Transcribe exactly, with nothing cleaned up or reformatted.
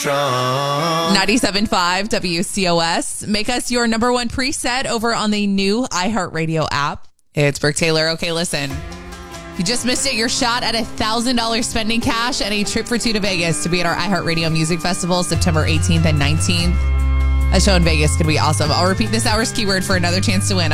ninety-seven point five W C O S. Make us your number one preset over on the new iHeartRadio app. It's Brooke Taylor. Okay, listen. You just missed it. Your shot at one thousand dollars spending cash and a trip for two to Vegas to be at our iHeartRadio Music Festival September eighteenth and nineteenth. A show in Vegas could be awesome. I'll repeat this hour's keyword for another chance to win.